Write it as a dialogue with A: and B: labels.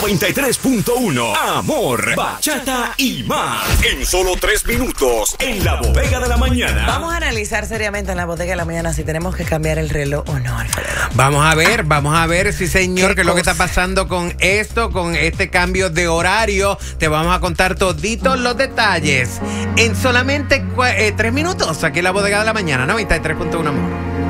A: 93.1. Amor, bachata y más. En solo 3 minutos. En la bodega de la mañana.
B: Vamos a analizar seriamente en la bodega de la mañana si tenemos que cambiar el reloj o no, Alfredo.
C: Vamos a ver, sí señor, qué es lo que está pasando con esto, con este cambio de horario. Te vamos a contar toditos los detalles en solamente 3 minutos aquí en la bodega de la mañana, 93.1 Amor.